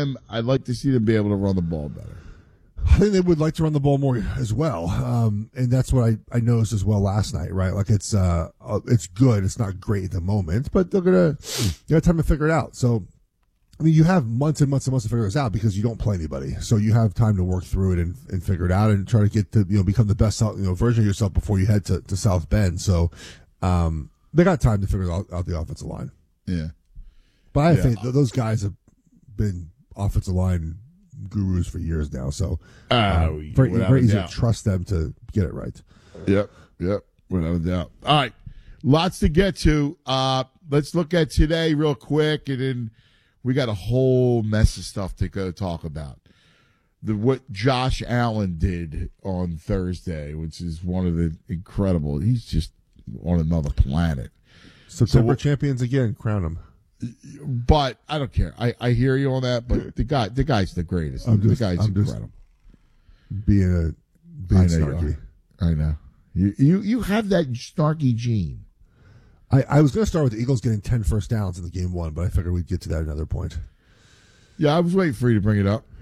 them. I'd like to see them be able to run the ball better. I think they would like to run the ball more as well, and that's what I noticed as well last night. Right, like it's good. It's not great at the moment, but they got time to figure it out. So, I mean, you have months and months and months to figure this out because you don't play anybody, so you have time to work through it and figure it out and try to get to become the best version of yourself before you head to South Bend. So, they got time to figure out the offensive line. Yeah, but I think those guys have been offensive line gurus for years now, so very easy to trust them to get it right. Yep, without a doubt. All right, lots to get to. Let's look at today real quick, and then we got a whole mess of stuff to go talk about. What Josh Allen did on Thursday, which is one of the incredible. He's just on another planet. September champions again, crown him. But I don't care. I hear you on that. But the guy's the greatest. The guy's incredible. Being snarky. I know. You have that snarky gene. I was going to start with the Eagles getting 10 first downs in the game one, but I figured we'd get to that at another point. Yeah, I was waiting for you to bring it up.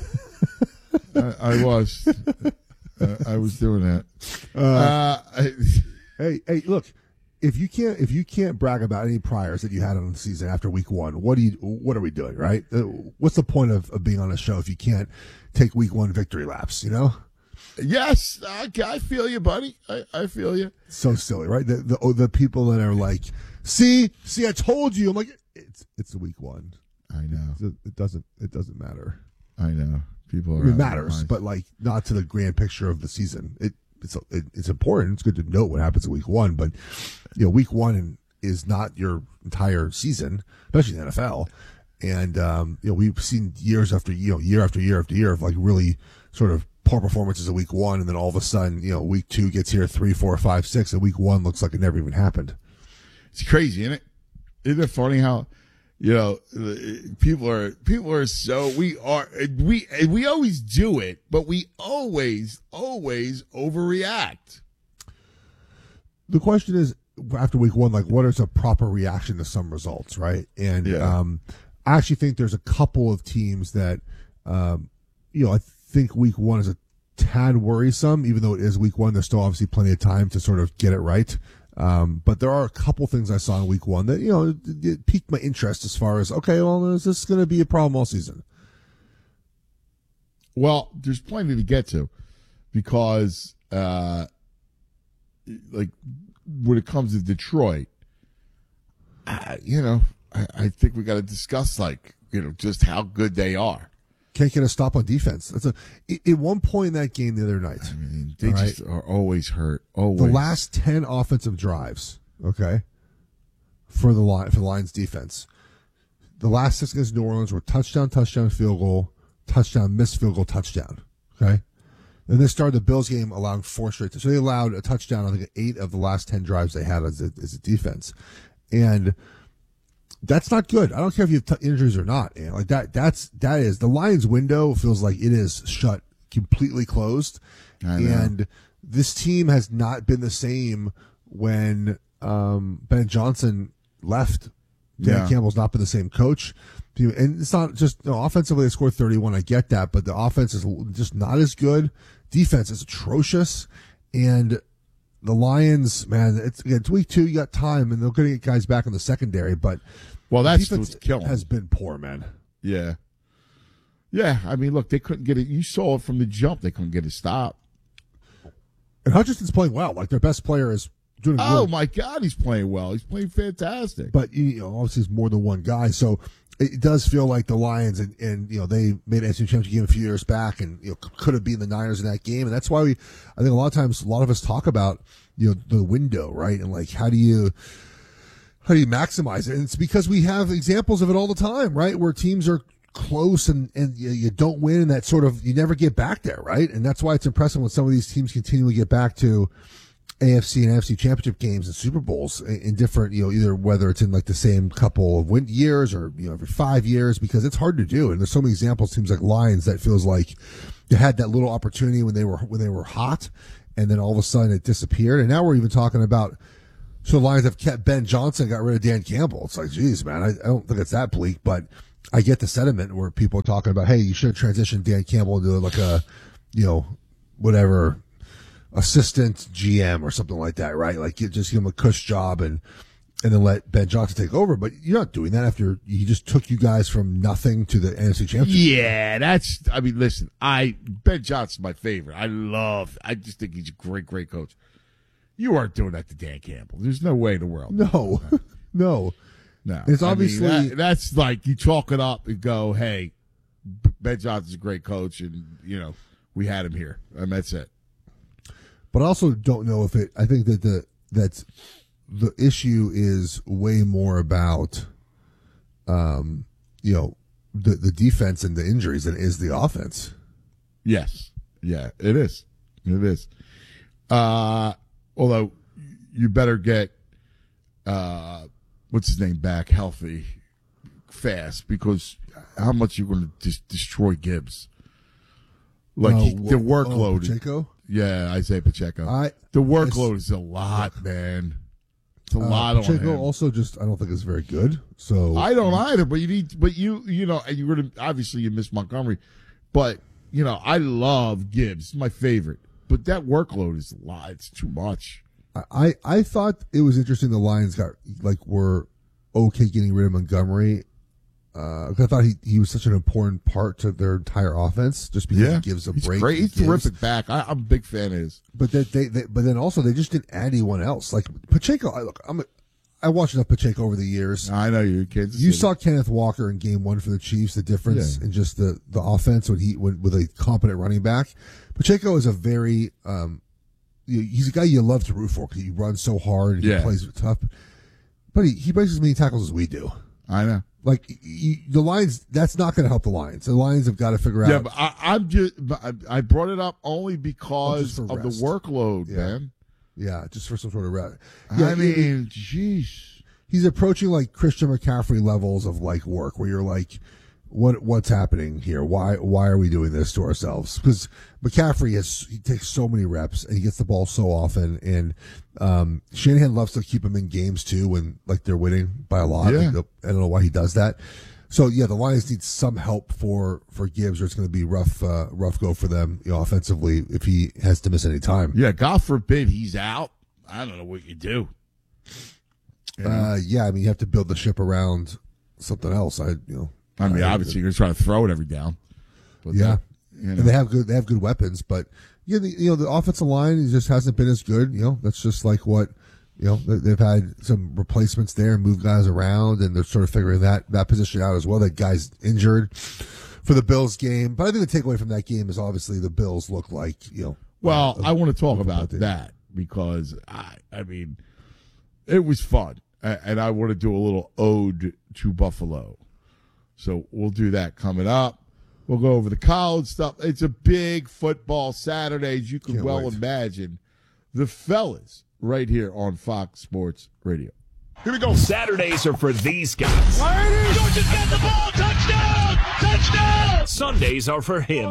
I was. I was doing that. Hey, look. If you can't brag about any priors that you had on the season after week one, what are we doing, right? What's the point of being on a show if you can't take week one victory laps, Yes, I feel you, buddy. I feel you. So silly, right? The people that are like, see, I told you. I'm like, it's week one. I know. It doesn't matter. I know. People are. It matters, but like not to the grand picture of the season. It's important. It's good to note what happens in week one, but week one is not your entire season, especially in the NFL. And we've seen year after year of like really sort of poor performances in week one, and then all of a sudden, week two gets here 3, 4, 5, 6, and week one looks like it never even happened. It's crazy, isn't it? Isn't it funny how people are so we always do it, but we always overreact. The question is, after week one, like, what is a proper reaction to some results, right? And I actually think there's a couple of teams that I think week one is a tad worrisome, even though it is week one. There's still obviously plenty of time to sort of get it right. But there are a couple things I saw in week one that, it piqued my interest as far as, okay, well, is this going to be a problem all season? Well, there's plenty to get to because, like, when it comes to Detroit, I think we got to discuss, just how good they are. Can't get a stop on defense. At one point in that game the other night. I mean, they just are always hurt. Always. The last 10 offensive drives, okay, for the Lions defense. The last 6 against New Orleans were touchdown, field goal, touchdown, missed field goal, touchdown. Okay? Then they started the Bills game allowing 4 straight. So they allowed a touchdown, I think, 8 of the last 10 drives they had as a defense. And that's not good. I don't care if you have injuries or not. Like that is the Lions' window feels like it is shut, completely closed. And this team has not been the same when Ben Johnson left. Dan Campbell's not been the same coach. And it's not just offensively they scored 31. I get that, but the offense is just not as good. Defense is atrocious, and the Lions, man, it's week 2. You got time, and they're going to get guys back in the secondary, but. Well, that's what's killing. Has been poor, man. Yeah. I mean, look, they couldn't get it. You saw it from the jump. They couldn't get a stop. And Hutchinson's playing well. Like, their best player is doing. Oh my God, he's playing well. He's playing fantastic. But obviously, he's more than one guy. So it does feel like the Lions and they made an NFC Championship game a few years back, and could have been the Niners in that game. And that's why I think a lot of times, a lot of us talk about the window, right? And like, how do you maximize it? And it's because we have examples of it all the time, right? Where teams are close and you don't win, and that sort of, you never get back there, right? And that's why it's impressive when some of these teams continually get back to AFC and NFC championship games and Super Bowls in different, either whether it's in like the same couple of years or, every 5 years, because it's hard to do. And there's so many examples, teams like Lions, that feels like they had that little opportunity when they were hot, and then all of a sudden it disappeared. And now we're even talking about, so the Lions have kept Ben Johnson, got rid of Dan Campbell. It's like, geez, man, I don't think it's that bleak, but I get the sentiment where people are talking about, hey, you should have transitioned Dan Campbell into like a, whatever, assistant GM or something like that, right? Like you just give him a cush job and then let Ben Johnson take over. But you're not doing that after he just took you guys from nothing to the NFC Championship. Yeah, listen, Ben Johnson's my favorite. I just think he's a great, great coach. You aren't doing that to Dan Campbell. There's no way in the world. No, no. No. It's obviously. That's like you chalk it up and go, hey, Ben Johnson's a great coach, and, we had him here, and that's it. But I also don't know if I think that the issue is way more about, the defense and the injuries than it is the offense. Yes. Yeah, it is. It is. Although you better get, what's his name back healthy fast, because how much you're going to just destroy Gibbs? Like the workload. Pacheco? Yeah, Isaiah Pacheco. The workload is a lot, man. It's a lot on him. Pacheco also I don't think is very good. So I don't either, but and you're going to, obviously you miss Montgomery, but I love Gibbs. He's my favorite, but that workload is a lot. It's too much. I thought it was interesting the Lions were okay getting rid of Montgomery. I thought he was such an important part to their entire offense, just because he gives a break. Great. He's terrific back. I'm a big fan of his. But but then also they just didn't add anyone else. Like Pacheco, I watched enough Pacheco over the years. I know you kids. You saw Kenneth Walker in Game 1 for the Chiefs. The difference in just the offense with a competent running back. Pacheco is a very he's a guy you love to root for because he runs so hard and he plays tough. But he breaks as many tackles as we do. I know. Like the Lions, that's not going to help the Lions. The Lions have got to figure out. Yeah, but I brought it up only because of the workload, man. Yeah, just for some sort of rest. Yeah, I mean, jeez, he's approaching like Christian McCaffrey levels of like work, where you're like, what's happening here? Why are we doing this to ourselves? Because McCaffrey he takes so many reps and he gets the ball so often, and Shanahan loves to keep him in games too when like they're winning by a lot. Yeah. Like, I don't know why he does that. So yeah, the Lions need some help for Gibbs, or it's going to be rough go for them offensively if he has to miss any time. Yeah, God forbid he's out. I don't know what you do. Yeah, I mean you have to build the ship around something else. Obviously you're trying to throw it every down. But yeah, and they have good weapons, but the offensive line just hasn't been as good. That's just like what they've had some replacements there and moved guys around, and they're sort of figuring that position out as well. That guy's injured for the Bills game, but I think the takeaway from that game is obviously the Bills look like Well, I want to talk about that because I mean it was fun, and I want to do a little ode to Buffalo. So we'll do that coming up. We'll go over the college stuff. It's a big football Saturday, as you can imagine. The fellas right here on Fox Sports Radio. Here we go. Saturdays are for these guys. Georgia's got the ball. Touchdown! Touchdown! Sundays are for him.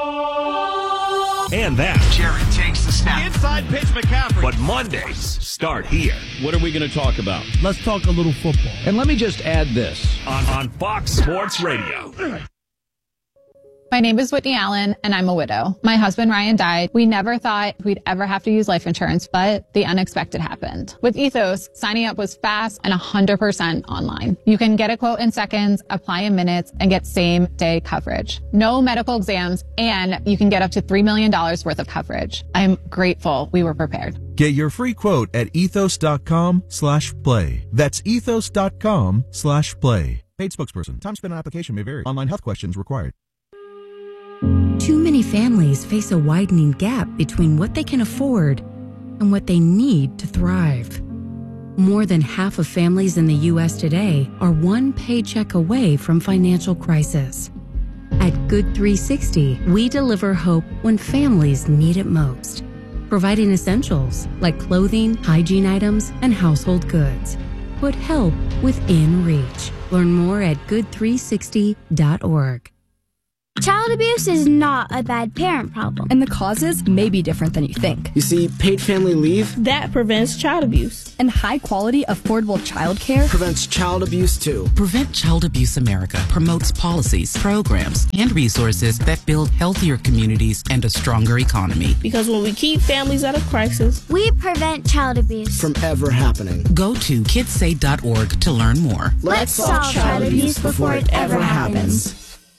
And that. Jared takes the snap. Inside pitch, McCaffrey. But Mondays start here. What are we going to talk about? Let's talk a little football. And let me just add this. On Fox Sports Radio. My name is Whitney Allen, and I'm a widow. My husband, Ryan, died. We never thought we'd ever have to use life insurance, but the unexpected happened. With Ethos, signing up was fast and 100% online. You can get a quote in seconds, apply in minutes, and get same-day coverage. No medical exams, and you can get up to $3 million worth of coverage. I'm grateful we were prepared. Get your free quote at ethos.com/play. That's ethos.com/play. Paid spokesperson. Time spent on application may vary. Online health questions required. Too many families face a widening gap between what they can afford and what they need to thrive. More than half of families in the U.S. today are one paycheck away from financial crisis. At Good 360, we deliver hope when families need it most, providing essentials like clothing, hygiene items, and household goods. Put help within reach. Learn more at good360.org. Child abuse is not a bad parent problem. And the causes may be different than you think. You see, paid family leave, that prevents child abuse. And high-quality, affordable childcare prevents child abuse, too. Prevent Child Abuse America promotes policies, programs, and resources that build healthier communities and a stronger economy. Because when we keep families out of crisis, we prevent child abuse from ever happening. Go to kidssay.org to learn more. Let's solve child abuse before it ever happens.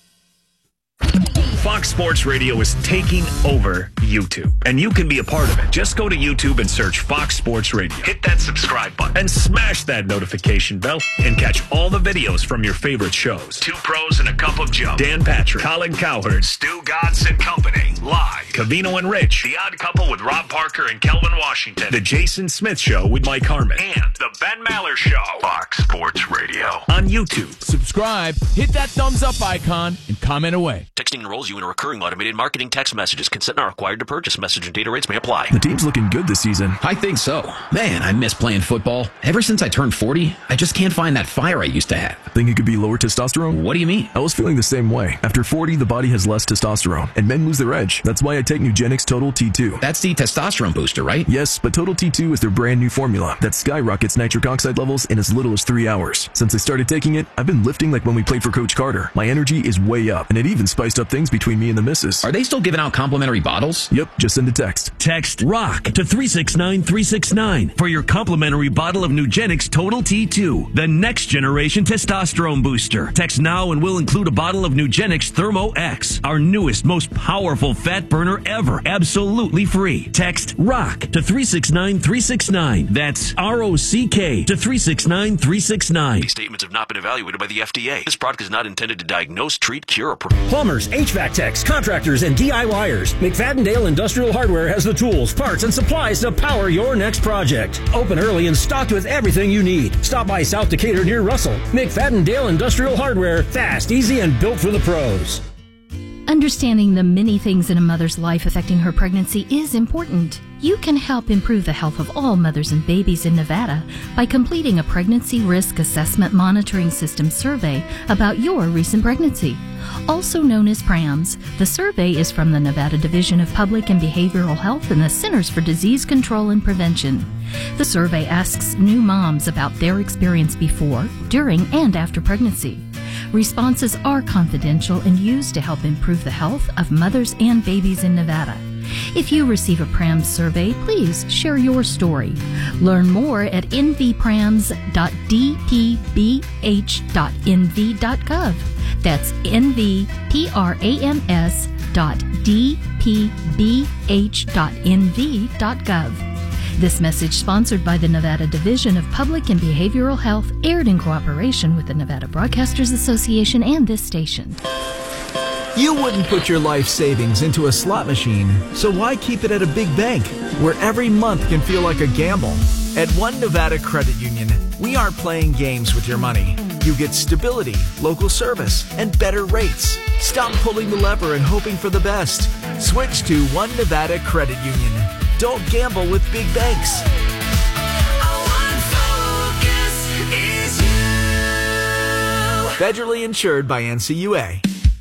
Fox Sports Radio is taking over YouTube, and you can be a part of it. Just go to YouTube and search Fox Sports Radio. Hit that subscribe button and smash that notification bell and catch all the videos from your favorite shows. Two Pros and a Cup of Joe, Dan Patrick, Colin Cowherd, Stu Godz and Company, live. Cavino and Rich, The Odd Couple with Rob Parker and Kelvin Washington, The Jason Smith Show with Mike Harmon, and The Ben Maller Show. Fox Sports Radio on YouTube. Subscribe, hit that thumbs up icon, and comment away. Texting enrolls you in a recurring automated marketing text messages. Consent not required to purchase. Message and data rates may apply. The team's looking good this season. I think so. Man, I miss playing football. Ever since I turned 40, I just can't find that fire I used to have. Think it could be lower testosterone? What do you mean? I was feeling the same way. After 40, the body has less testosterone, and men lose their edge. That's why I take Nugenix Total T2. That's the testosterone booster, right? Yes, but Total T2 is their brand new formula that skyrockets nitric oxide levels in as little as 3 hours. Since I started taking it, I've been lifting like when we played for Coach Carter. My energy is way up, and it even spiced up things between me and the missus. Are they still giving out complimentary bottles? Yep, just send a text. Text ROCK to 369-369 for your complimentary bottle of Nugenix Total T2, the next generation testosterone booster. Text now and we'll include a bottle of Nugenix Thermo X, our newest, most powerful fat burner ever, absolutely free. Text ROCK to 369-369. That's ROCK to 369-369. These statements have not been evaluated by the FDA. This product is not intended to diagnose, treat, cure, or prevent. Plumbers, HVAC techs, contractors, and DIYers. McFadden-Dale Industrial Hardware has the tools, parts, and supplies to power your next project. Open early and stocked with everything you need. Stop by South Decatur near Russell. McFadden-Dale Industrial Hardware. Fast, easy, and built for the pros. Understanding the many things in a mother's life affecting her pregnancy is important. You can help improve the health of all mothers and babies in Nevada by completing a Pregnancy Risk Assessment Monitoring System survey about your recent pregnancy. Also known as PRAMS, the survey is from the Nevada Division of Public and Behavioral Health and the Centers for Disease Control and Prevention. The survey asks new moms about their experience before, during, and after pregnancy. Responses are confidential and used to help improve the health of mothers and babies in Nevada. If you receive a PRAMS survey, please share your story. Learn more at nvprams.dpbh.nv.gov. That's nvprams.dpbh.nv.gov. This message, sponsored by the Nevada Division of Public and Behavioral Health, aired in cooperation with the Nevada Broadcasters Association and this station. You wouldn't put your life savings into a slot machine, so why keep it at a big bank, where every month can feel like a gamble? At One Nevada Credit Union, we aren't playing games with your money. You get stability, local service, and better rates. Stop pulling the lever and hoping for the best. Switch to One Nevada Credit Union. Don't gamble with big banks. Federally insured by NCUA.